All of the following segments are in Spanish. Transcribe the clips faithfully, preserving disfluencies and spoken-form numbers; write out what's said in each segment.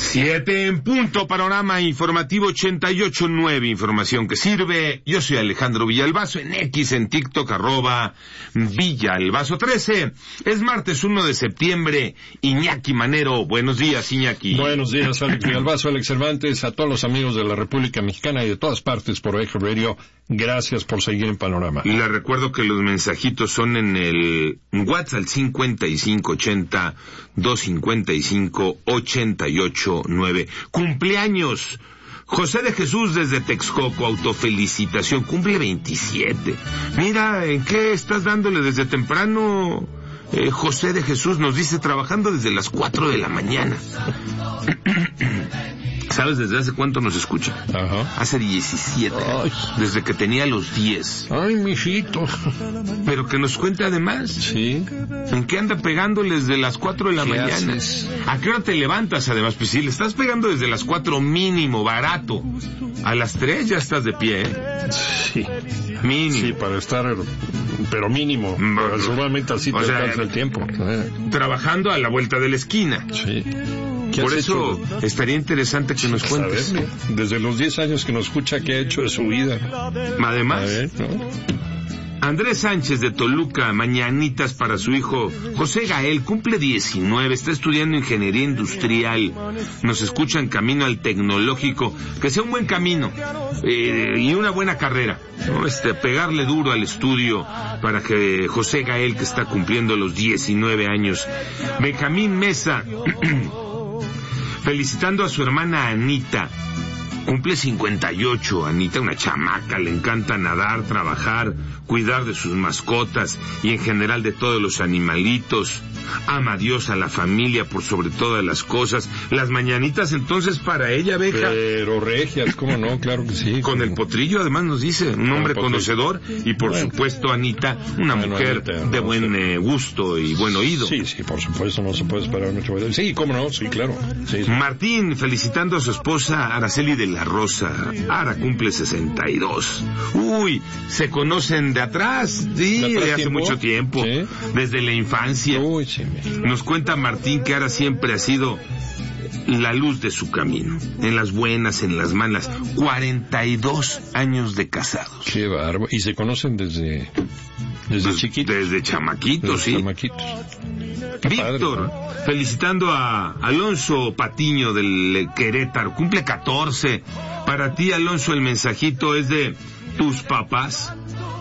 Siete en punto, panorama informativo ochenta y ocho nueve, información que sirve. Yo soy Alejandro Villalbazo, en X, en TikTok, arroba Villalbazo trece. Es martes uno de septiembre. Iñaki Manero, buenos días, Iñaki. Buenos días, Alex Villalbazo, Alex Cervantes, a todos los amigos de la República Mexicana y de todas partes por Eje Radio. Gracias por seguir en Panorama. Y les recuerdo que los mensajitos son en el WhatsApp cincuenta y cinco ochenta, doscientos cincuenta y cinco, ochenta y ocho nueve. Cumpleaños. José de Jesús desde Texcoco, autofelicitación, cumple veintisiete. Mira, ¿en qué estás dándole desde temprano? Eh, José de Jesús nos dice, trabajando desde las cuatro de la mañana. ¿Sabes desde hace cuánto nos escucha? Ajá. Hace diecisiete. Ay. Desde que tenía los diez. Ay, mijito. Pero que nos cuente además. Sí. ¿En qué anda pegando desde las cuatro de la mañana? Haces? ¿A qué hora te levantas además? Pues si le estás pegando desde las cuatro mínimo, barato. A las tres ya estás de pie, ¿eh? Sí. Mínimo. Sí, para estar, pero mínimo. Pero seguramente así te alcanza el tiempo. Trabajando a la vuelta de la esquina. Sí. Por eso hecho? Estaría interesante que nos cuentes. Ver, desde los diez años que nos escucha, ¿qué ha hecho de su vida? Además, ver, ¿no? Andrés Sánchez de Toluca, mañanitas para su hijo José Gael, cumple diecinueve, está estudiando ingeniería industrial, nos escucha en camino al tecnológico, que sea un buen camino eh, y una buena carrera, ¿no? Este, pegarle duro al estudio para que José Gael, que está cumpliendo los diecinueve años. Benjamín Mesa felicitando a su hermana Anita, cumple cincuenta y ocho, Anita, una chamaca, le encanta nadar, trabajar, cuidar de sus mascotas y en general de todos los animalitos. Ama a Dios, a la familia, por sobre todas las cosas. Las mañanitas entonces para ella, Beja. Pero regias, ¿cómo no? Claro que sí. Con el potrillo, además nos dice, un hombre conocedor y por bueno. supuesto Anita, una bueno, mujer Anita, de no buen sé. eh, gusto y buen oído. Sí, sí, por supuesto, no se puede esperar mucho. Sí, ¿cómo no? Sí, claro. Sí, sí. Martín, felicitando a su esposa Araceli de la Rosa. Ara cumple sesenta y dos. Uy, se conocen de atrás, sí, de, de hace tiempo? mucho tiempo, ¿sí? Desde la infancia. Uy, sí. Nos cuenta Martín que Ara siempre ha sido la luz de su camino, en las buenas, en las malas. cuarenta y dos años de casados. Qué bárbaro. Y se conocen desde desde Des, chiquitos. Desde chamaquitos, desde sí. Chamaquitos. Qué Víctor, padre, ¿no? Felicitando a Alonso Patiño del Querétaro, cumple catorce. Para ti, Alonso, el mensajito es de tus papás.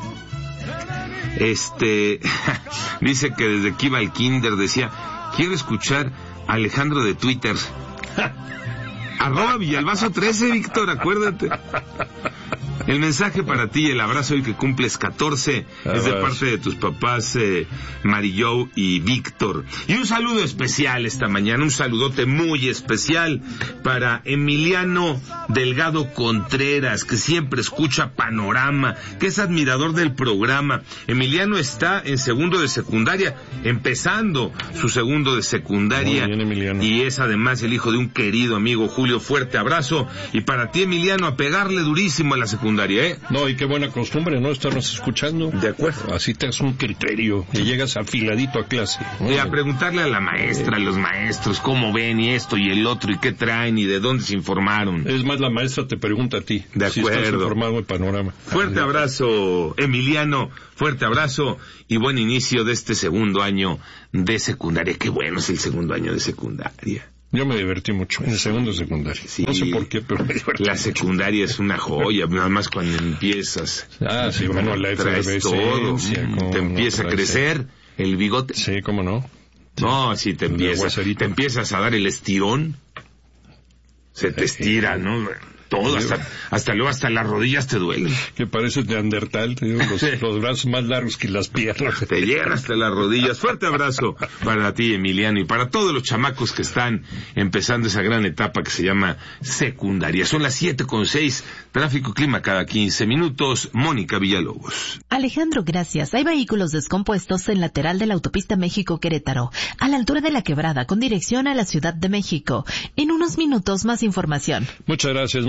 Este, dice que desde que iba al kinder decía, quiero escuchar a Alejandro de Twitter. Arroba Villalbazo trece, Víctor, acuérdate. El mensaje para ti, el abrazo hoy que cumples catorce, es de parte de tus papás, eh, Marillo y Víctor. Y un saludo especial esta mañana, un saludote muy especial para Emiliano Delgado Contreras, que siempre escucha Panorama, que es admirador del programa. Emiliano está en segundo de secundaria, empezando su segundo de secundaria. Muy bien, Emiliano. Y es además el hijo de un querido amigo, Julio. Fuerte abrazo. Y para ti, Emiliano, a pegarle durísimo a la secundaria. ¿Eh? No, y qué buena costumbre, ¿no? Estarnos escuchando. De acuerdo. Así te das un criterio y llegas afiladito a clase, ¿no? Y a preguntarle a la maestra, a los maestros, cómo ven y esto y el otro y qué traen y de dónde se informaron. Es más, la maestra te pregunta a ti. De acuerdo. Si estás informado en Panorama. Fuerte abrazo, Emiliano. Fuerte abrazo y buen inicio de este segundo año de secundaria. Qué bueno es el segundo año de secundaria. Yo me divertí mucho en el segundo de secundaria. Sí, no sé por qué, pero me divertí La mucho. secundaria es una joya, nada más cuando empiezas. Ah, sí, bueno, la traes todo, te empieza no a crecer el bigote. Sí, cómo no. Sí. No, sí, te empieza, te empiezas a dar el estirón. Se te estira, ¿no? Todo, hasta, hasta luego, hasta las rodillas te duelen. Que pareces neandertal, te digo, los, los brazos más largos que las piernas. Te llega hasta las rodillas. Fuerte abrazo para ti, Emiliano, y para todos los chamacos que están empezando esa gran etapa que se llama secundaria. Son las siete con seis, tráfico clima cada quince minutos. Mónica Villalobos. Alejandro, gracias. Hay vehículos descompuestos en lateral de la autopista México-Querétaro, a la altura de la Quebrada, con dirección a la Ciudad de México. En unos minutos, más información. Muchas gracias, Mónica.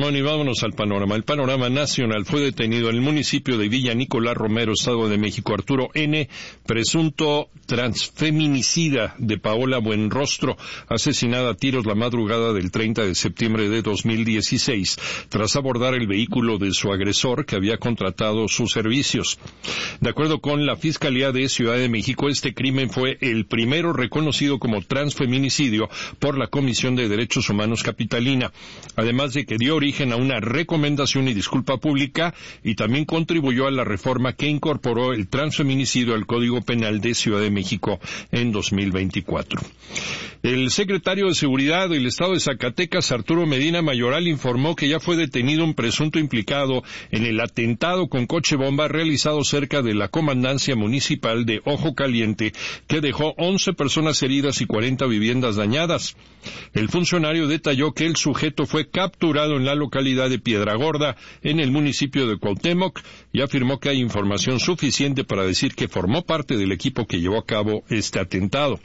Bueno, y vámonos al panorama. El panorama nacional: fue detenido en el municipio de Villa Nicolás Romero, Estado de México, Arturo N., presunto transfeminicida de Paola Buenrostro, asesinada a tiros la madrugada del treinta de septiembre de dos mil dieciséis, tras abordar el vehículo de su agresor, que había contratado sus servicios. De acuerdo con la Fiscalía de Ciudad de México, este crimen fue el primero reconocido como transfeminicidio por la Comisión de Derechos Humanos Capitalina, además de que dio origen a una recomendación y disculpa pública, y también contribuyó a la reforma que incorporó el transfeminicidio al Código Penal de Ciudad de México en dos mil veinticuatro. El secretario de Seguridad del Estado de Zacatecas, Arturo Medina Mayoral, informó que ya fue detenido un presunto implicado en el atentado con coche bomba realizado cerca de la comandancia municipal de Ojo Caliente, que dejó once personas heridas y cuarenta viviendas dañadas. El funcionario detalló que el sujeto fue capturado en la localidad de Piedra Gorda, en el municipio de Cuauhtémoc, y afirmó que hay información suficiente para decir que formó parte del equipo que llevó a cabo este atentado.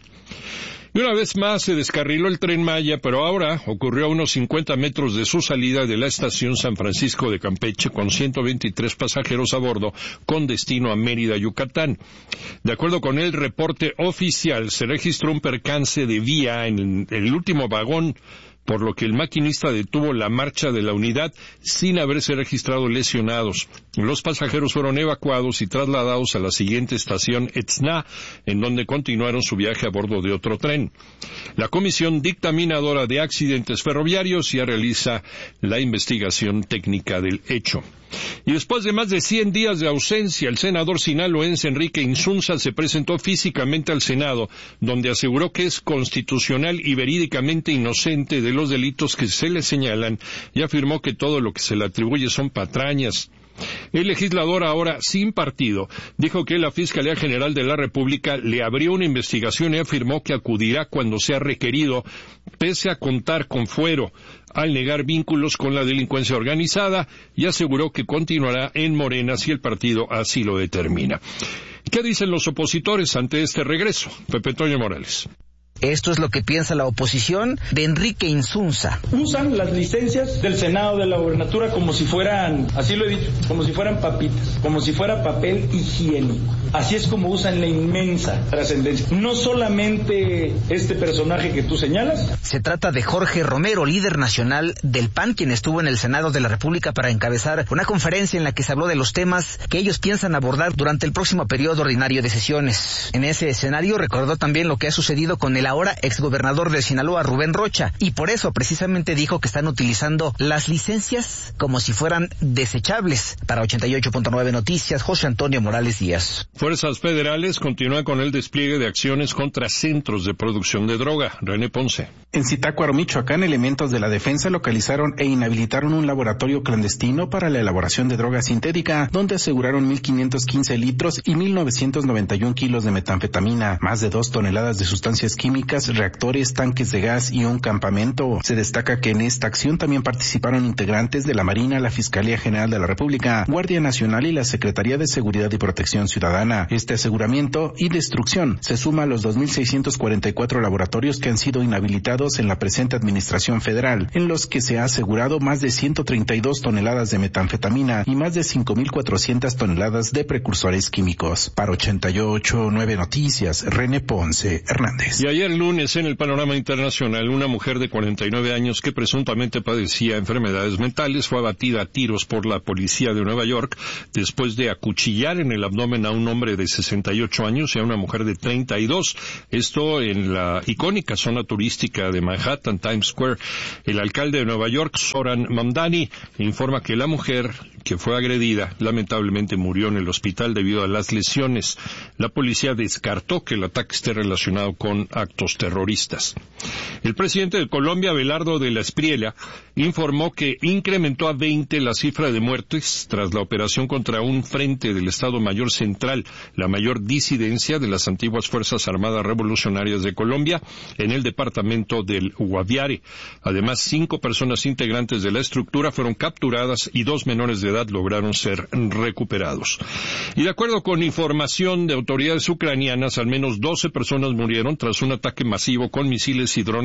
Y una vez más se descarriló el Tren Maya, pero ahora ocurrió a unos cincuenta metros de su salida de la estación San Francisco de Campeche, con ciento veintitrés pasajeros a bordo, con destino a Mérida, Yucatán. De acuerdo con el reporte oficial, se registró un percance de vía en el último vagón, por lo que el maquinista detuvo la marcha de la unidad sin haberse registrado lesionados. Los pasajeros fueron evacuados y trasladados a la siguiente estación, Etzna, en donde continuaron su viaje a bordo de otro tren. La Comisión Dictaminadora de Accidentes Ferroviarios ya realiza la investigación técnica del hecho. Y después de más de cien días de ausencia, el senador sinaloense Enrique Insunza se presentó físicamente al Senado, donde aseguró que es constitucional y verídicamente inocente de los delitos que se le señalan, y afirmó que todo lo que se le atribuye son patrañas. El legislador, ahora sin partido, dijo que la Fiscalía General de la República le abrió una investigación y afirmó que acudirá cuando sea requerido, pese a contar con fuero, al negar vínculos con la delincuencia organizada, y aseguró que continuará en Morena si el partido así lo determina. ¿Qué dicen los opositores ante este regreso? Pepe Toño Morales. Esto es lo que piensa la oposición de Enrique Insunza. Usan las licencias del Senado de la Gobernatura como si fueran, así lo he dicho, como si fueran papitas, como si fuera papel higiénico. Así es como usan la inmensa trascendencia. No solamente este personaje que tú señalas. Se trata de Jorge Romero, líder nacional del P A N, quien estuvo en el Senado de la República para encabezar una conferencia en la que se habló de los temas que ellos piensan abordar durante el próximo periodo ordinario de sesiones. En ese escenario recordó también lo que ha sucedido con el ahora exgobernador de Sinaloa, Rubén Rocha, y por eso precisamente dijo que están utilizando las licencias como si fueran desechables. Para ochenta y ocho punto nueve Noticias, José Antonio Morales Díaz. Fuerzas federales continúan con el despliegue de acciones contra centros de producción de droga. René Ponce. En Zitácuaro, Michoacán, elementos de la defensa localizaron e inhabilitaron un laboratorio clandestino para la elaboración de droga sintética, donde aseguraron mil quinientos quince litros y mil novecientos noventa y un kilos de metanfetamina, más de dos toneladas de sustancias químicas, reactores, tanques de gas y un campamento. Se destaca que en esta acción también participaron integrantes de la Marina, la Fiscalía General de la República, Guardia Nacional y la Secretaría de Seguridad y Protección Ciudadana. Este aseguramiento y destrucción se suma a los dos mil seiscientos cuarenta y cuatro laboratorios que han sido inhabilitados en la presente administración federal, en los que se ha asegurado más de ciento treinta y dos toneladas de metanfetamina y más de cinco mil cuatrocientas toneladas de precursores químicos. Para ochenta y ocho punto nueve Noticias, René Ponce Hernández. Y ayer lunes, en el panorama internacional, una mujer de cuarenta y nueve años que presuntamente padecía enfermedades mentales fue abatida a tiros por la policía de Nueva York después de acuchillar en el abdomen a un hombre de sesenta y ocho años y a una mujer de treinta y dos. Esto en la icónica zona turística de Manhattan, Times Square. El alcalde de Nueva York, Zoran Mamdani, informa que la mujer que fue agredida lamentablemente murió en el hospital debido a las lesiones. La policía descartó que el ataque esté relacionado con actos terroristas. El presidente de Colombia, Abelardo de la Espriella, informó que incrementó a veinte la cifra de muertes tras la operación contra un frente del Estado Mayor Central, la mayor disidencia de las antiguas Fuerzas Armadas Revolucionarias de Colombia, en el departamento del Guaviare. Además, cinco personas integrantes de la estructura fueron capturadas y dos menores de edad lograron ser recuperados. Y de acuerdo con información de autoridades ucranianas, al menos doce personas murieron tras un ataque masivo con misiles y drones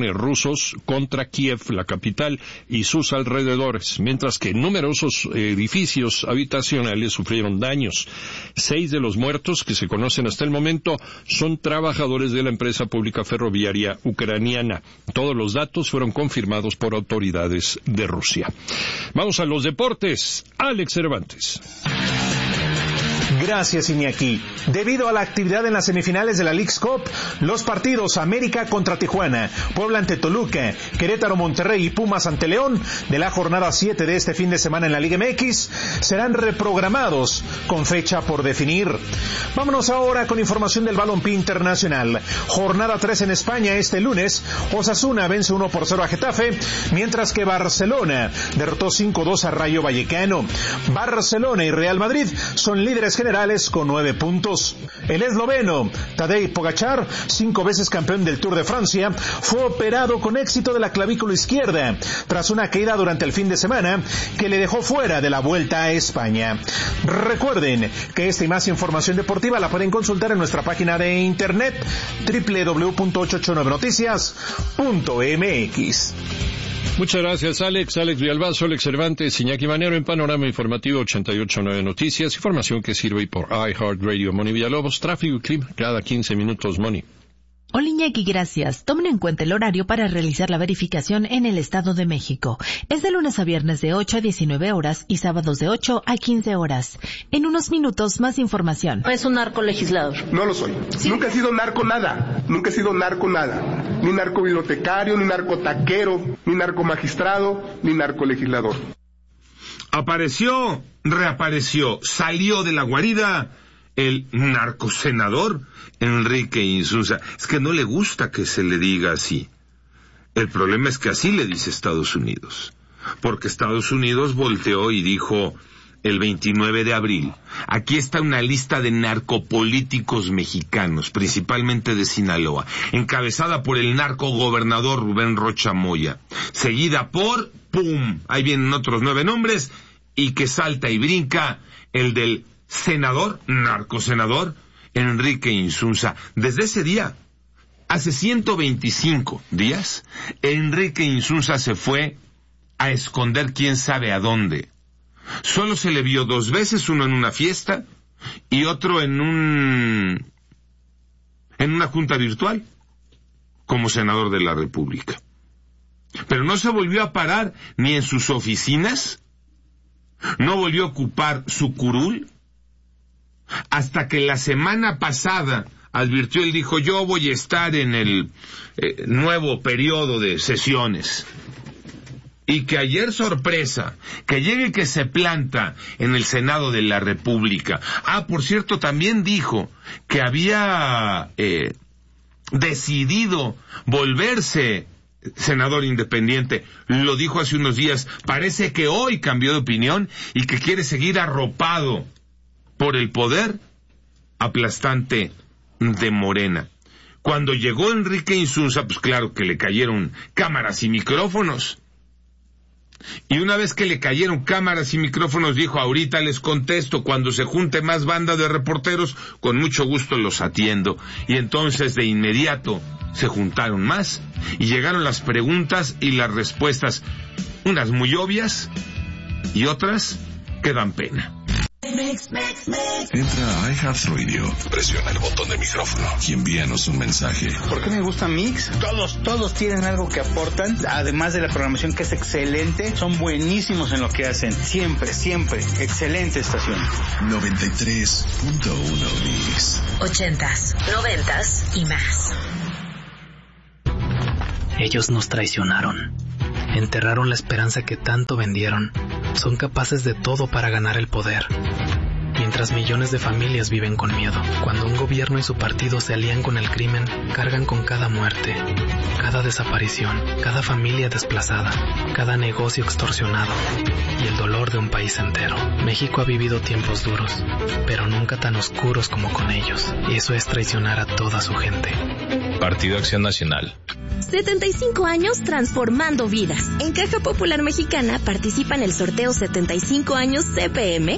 aviones rusos contra Kiev, la capital, y sus alrededores, mientras que numerosos edificios habitacionales sufrieron daños. Seis de los muertos que se conocen hasta el momento son trabajadores de la empresa pública ferroviaria ucraniana. Todos los datos fueron confirmados por autoridades de Rusia. Vamos a los deportes. Alex Cervantes. Gracias, Iñaki. Debido a la actividad en las semifinales de la Leagues Cup, los partidos América contra Tijuana, Puebla ante Toluca, Querétaro Monterrey y Pumas ante León de la jornada siete de este fin de semana en la Liga M X serán reprogramados con fecha por definir. Vámonos ahora con información del balompié internacional. Jornada tres en España este lunes. Osasuna vence uno por cero a Getafe, mientras que Barcelona derrotó cinco dos a Rayo Vallecano. Barcelona y Real Madrid son líderes generales con nueve puntos. El esloveno Tadej Pogačar, cinco veces campeón del Tour de Francia, fue operado con éxito de la clavícula izquierda tras una caída durante el fin de semana que le dejó fuera de la Vuelta a España. Recuerden que esta y más información deportiva la pueden consultar en nuestra página de internet doble u doble u doble u punto ocho ocho nueve noticias punto m x. Muchas gracias, Alex. Alex Villalbazo, Alex Cervantes, Iñaki Manero en Panorama Informativo ochenta y ocho punto nueve Noticias. Información que sirve por iHeartRadio. Moni Villalobos, tráfico y clima cada quince minutos, Moni. Hola Iñaki, gracias. Tomen en cuenta el horario para realizar la verificación en el Estado de México. Es de lunes a viernes de ocho a diecinueve horas y sábados de ocho a quince horas. En unos minutos, más información. Es un narco legislador. No lo soy. ¿Sí? Nunca he sido narco nada. Nunca he sido narco nada. Ni narco bibliotecario, ni narco taquero, ni narco magistrado, ni narco legislador. Apareció, reapareció, salió de la guarida el narcosenador Enrique Insunza. Es que no le gusta que se le diga así. El problema es que así le dice Estados Unidos. Porque Estados Unidos volteó y dijo el veintinueve de abril, aquí está una lista de narcopolíticos mexicanos, principalmente de Sinaloa, encabezada por el narcogobernador Rubén Rocha Moya, seguida por, ¡pum!, ahí vienen otros nueve nombres, y que salta y brinca el del senador, narcosenador, Enrique Insunza. Desde ese día, hace ciento veinticinco días, Enrique Insunza se fue a esconder quién sabe a dónde. Solo se le vio dos veces, uno en una fiesta y otro en un en una junta virtual como senador de la República. Pero no se volvió a parar ni en sus oficinas, no volvió a ocupar su curul, hasta que la semana pasada advirtió, él dijo, yo voy a estar en el eh, nuevo periodo de sesiones. Y que ayer, sorpresa, que llegue que se planta en el Senado de la República. Ah, por cierto, también dijo que había eh, decidido volverse senador independiente. Lo dijo hace unos días. Parece que hoy cambió de opinión y que quiere seguir arropado por el poder aplastante de Morena. Cuando llegó Enrique Insunza, pues claro que le cayeron cámaras y micrófonos. Y una vez que le cayeron cámaras y micrófonos, dijo, ahorita les contesto, cuando se junte más banda de reporteros, con mucho gusto los atiendo. Y entonces de inmediato se juntaron más y llegaron las preguntas y las respuestas, unas muy obvias y otras que dan pena. Mix, mix, mix. Entra a iHeartRadio, presiona el botón de micrófono y envíanos un mensaje. ¿Por qué me gusta Mix? Todos, todos tienen algo que aportan, además de la programación que es excelente, son buenísimos en lo que hacen. Siempre, siempre, excelente estación. noventa y tres punto uno Mix. Ochentas, noventas y más. Ellos nos traicionaron. Enterraron la esperanza que tanto vendieron. Son capaces de todo para ganar el poder. Mientras millones de familias viven con miedo. Cuando un gobierno y su partido se alían con el crimen, cargan con cada muerte, cada desaparición, cada familia desplazada, cada negocio extorsionado y el dolor de un país entero. México ha vivido tiempos duros, pero nunca tan oscuros como con ellos. Y eso es traicionar a toda su gente. Partido Acción Nacional. setenta y cinco años transformando vidas. En Caja Popular Mexicana participa en el sorteo setenta y cinco años C P M